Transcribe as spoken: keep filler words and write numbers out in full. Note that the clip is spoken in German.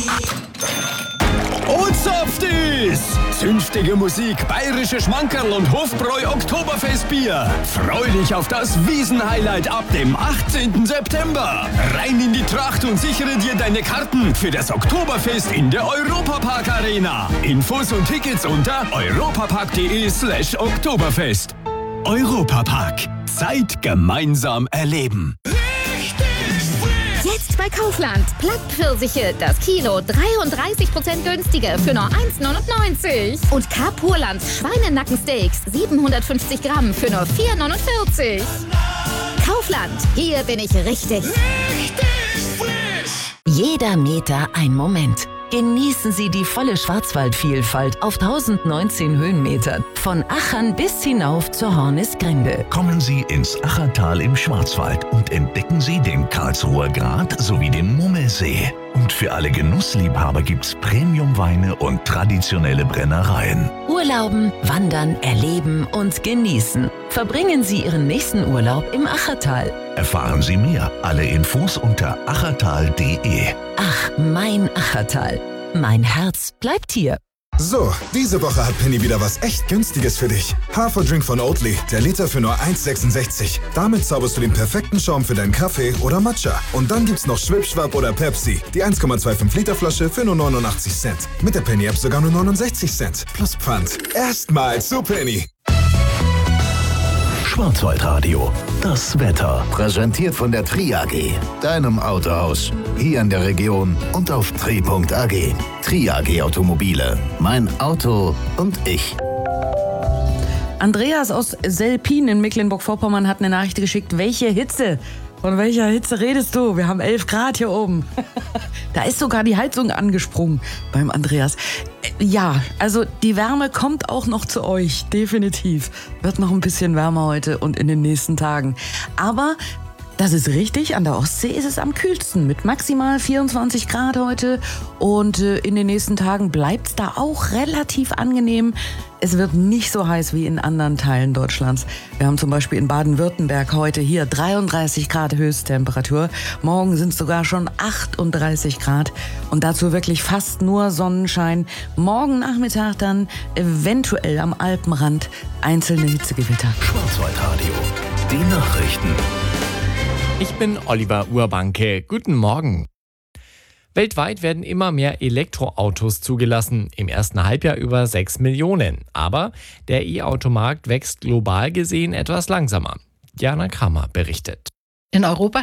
Ozapftis! Zünftige Musik, bayerische Schmankerl und Hofbräu Oktoberfestbier. Freu dich auf das Wiesn-Highlight ab dem achtzehnten September. Rein in die Tracht und sichere dir deine Karten für das Oktoberfest in der Europapark Arena. Infos und Tickets unter europapark.de slash Oktoberfest. Europapark. Zeit gemeinsam erleben. Jetzt bei Kaufland. Plattpfirsiche, das Kilo dreiunddreißig Prozent günstiger für nur eins neunundneunzig. Und K-Purland Schweinenackensteaks siebenhundertfünfzig Gramm für nur vier neunundvierzig. Kaufland, hier bin ich richtig. Richtig frisch! Jeder Meter ein Moment. Genießen Sie die volle Schwarzwaldvielfalt auf tausendneunzehn Höhenmetern. Von Achern bis hinauf zur Hornisgrinde. Kommen Sie ins Achertal im Schwarzwald und entdecken Sie den Karlsruher Grat sowie den Mummelsee. Und für alle Genussliebhaber gibt's Premiumweine und traditionelle Brennereien. Urlauben, wandern, erleben und genießen. Verbringen Sie Ihren nächsten Urlaub im Achertal. Erfahren Sie mehr. Alle Infos unter achertal punkt de. Ach, mein Achertal. Mein Herz bleibt hier. So, diese Woche hat Penny wieder was echt Günstiges für dich. Haferdrink von Oatly, der Liter für nur eins sechsundsechzig. Damit zauberst du den perfekten Schaum für deinen Kaffee oder Matcha. Und dann gibt's noch Schwipschwap oder Pepsi, die eins Komma fünfundzwanzig Liter Flasche für nur neunundachtzig Cent. Mit der Penny-App sogar nur neunundsechzig Cent. Plus Pfand. Erstmal zu Penny. Schwarzwaldradio. Das Wetter. Präsentiert von der Tri A G, deinem Autohaus. Hier in der Region und auf tri punkt a g. Tri A G Automobile. Mein Auto und ich. Andreas aus Selpin in Mecklenburg-Vorpommern hat eine Nachricht geschickt. Welche Hitze? Von welcher Hitze redest du? Wir haben elf Grad hier oben. Da ist sogar die Heizung angesprungen beim Andreas. Ja, also die Wärme kommt auch noch zu euch, definitiv. Wird noch ein bisschen wärmer heute und in den nächsten Tagen. Aber das ist richtig, an der Ostsee ist es am kühlsten mit maximal vierundzwanzig Grad heute. Und in den nächsten Tagen bleibt es da auch relativ angenehm. Es wird nicht so heiß wie in anderen Teilen Deutschlands. Wir haben zum Beispiel in Baden-Württemberg heute hier dreiunddreißig Grad Höchsttemperatur. Morgen sind es sogar schon achtunddreißig Grad. Und dazu wirklich fast nur Sonnenschein. Morgen Nachmittag dann eventuell am Alpenrand einzelne Hitzegewitter. Schwarzwaldradio. Die Nachrichten. Ich bin Oliver Urbanke. Guten Morgen. Weltweit werden immer mehr Elektroautos zugelassen, im ersten Halbjahr über sechs Millionen. Aber der E-Automarkt wächst global gesehen etwas langsamer. Jana Kramer berichtet. In Europa